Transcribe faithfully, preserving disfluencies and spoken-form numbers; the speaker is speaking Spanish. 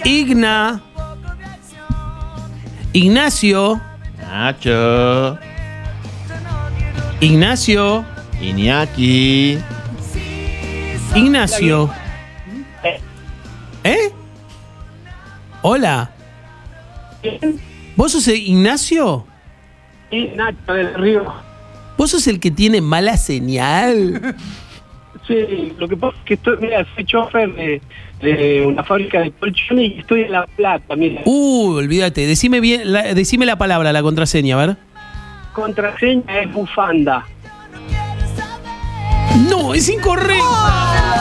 Igna. Ignacio. Nacho. Ignacio. Iñaki. Ignacio. ¿Eh? Hola. ¿Vos sos el Ignacio? Sí, Nacho del Río. ¿Vos sos el que tiene mala señal? Sí, lo que pasa es que estoy, mira, soy chofer de, de una fábrica de colchones y estoy en La Plata, mira. Uh, olvídate. Decime bien, la, decime la palabra, la contraseña, a ver. Contraseña es bufanda. No, es incorrecto.